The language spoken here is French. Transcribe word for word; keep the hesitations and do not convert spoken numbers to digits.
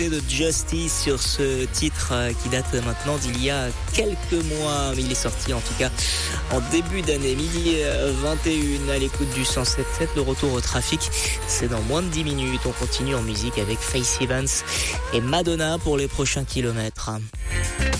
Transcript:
de Justice sur ce titre qui date maintenant d'il y a quelques mois. Il est sorti en tout cas en début d'année, midi vingt et une à l'écoute du cent sept sept. Le retour au trafic, c'est dans moins de dix minutes. On continue en musique avec Faith Evans et Madonna pour les prochains kilomètres.